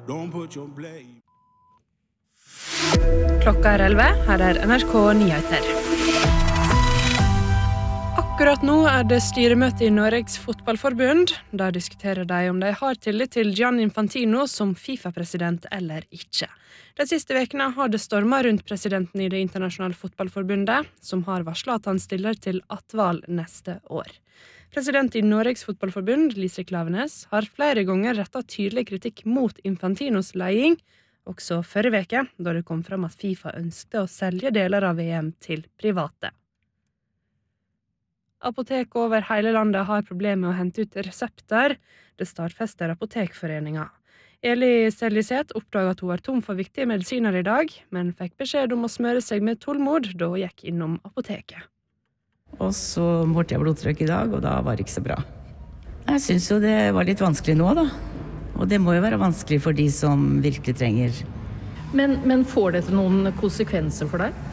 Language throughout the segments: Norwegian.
Don't put your blame. Klokka 11, her NRK Nyheter. Akkurat nå det styremøte i Norges fotballforbund. Der diskuterer de om de har tillit til Gianni Infantino som FIFA-president eller ikke. De siste vekene har det stormet rundt presidenten i det internasjonale fotballforbundet, som har varslet at han stiller til attval neste år. President i Norges fotballforbund, Lise Klaveness, har flere ganger rettet tydelig kritikk mot Infantinos leding, også forrige veke, da det kom fram at FIFA ønsket å selge deler av VM til private. Apotek over hele landet har problemer med å hente ut resepter. Det stadfester Apotekforeningen. Eli Seljeseth oppdaget at hun var tom for viktige medisiner i dag, men fikk beskjed om å smøre seg med tålmod da hun gikk innom apoteket. Og så målte jeg blodtrykk i dag, og da var det ikke så bra. Jeg synes jo det var litt vanskelig nå da. Og det må jo være vanskelig for de som virkelig trenger. Men får dette noen konsekvenser for deg?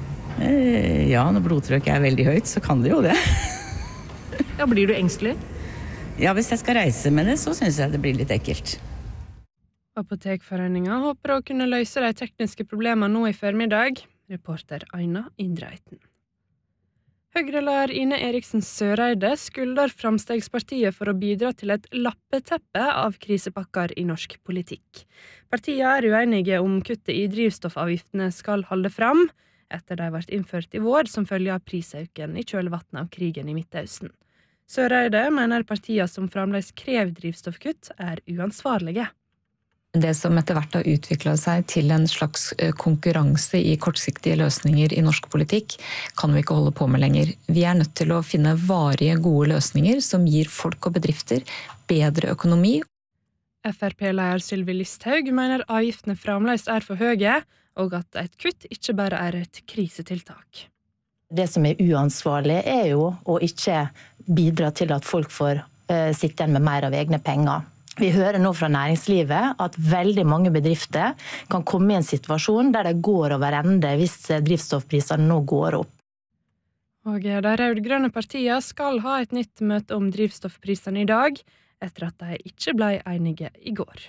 Ja, når blodtrykket veldig høyt, så kan det jo det. Ja, blir du engstelig? Ja, hvis jeg skal reise med det, så synes jeg det blir litt ekkelt. Apotekforeningen håper å kunne løse de tekniske problemene nå i formiddag. Reporter Aina Indreiten. Høyre-leder Ine Eriksen Søreide skylder Framstegspartiet for å bidra til et lappeteppe av krisepakker i norsk politikk. Partiet uenige om kuttet i drivstoffavgiftene skal holde fram, etter de ble innført i vår som følge av prisøken i kjølvannet av krigen i Midtøsten. Søreide mener partiene som fremdeles krever drivstoffkutt uansvarlige. Det som etter hvert har utviklet seg til en slags konkurranse i kortsiktige løsninger i norsk politikk, kan vi ikke holde på med lenger. Vi nødt til å finne varige, gode løsninger som gir folk og bedrifter bedre økonomi. FrP-leder Sylvi Listhaug mener avgiftene fremdeles for høye, og at et kutt ikke bare et krisetiltak. Det som uansvarlig jo å ikke bidra til at folk får sitte igjen med mer av egne penger. Vi hører nå fra næringslivet at veldig mange bedrifter kan komme i en situasjon der det går over ende hvis drivstoffprisene nå går opp. Og de rød-grønne partiene skal ha et nytt møte om drivstoffprisene i dag, etter at de ikke ble enige i går.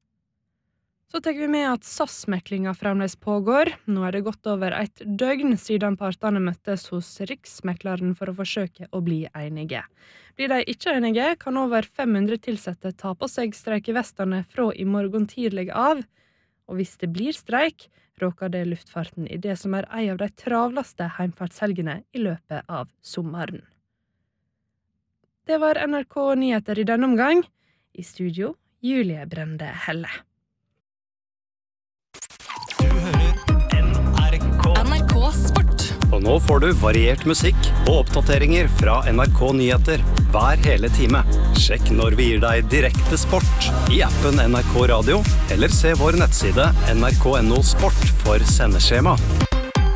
Så tar vi med at SAS-meklinga fremdeles pågår. Nå det gått over et døgn siden partene møttes hos Riksmekleren for å forsøke å bli enige. Blir de ikke enige, kan over 500 tilsette ta på seg streikevestene fra i morgen tidlig av. Og hvis det blir streik, råker det luftfarten i det som en av de travleste heimfartshelgene i løpet av sommeren. Det var NRK Nyheter i denne omgang. I studio, Julie Brende Helle. NRK Sport. Og nå får du variert musikk og oppdateringer fra NRK Nyheter hver hele time. Sjekk når vi gir deg direkte sport i appen NRK Radio, eller se vår nettside nrk.no sport for sendeskjema.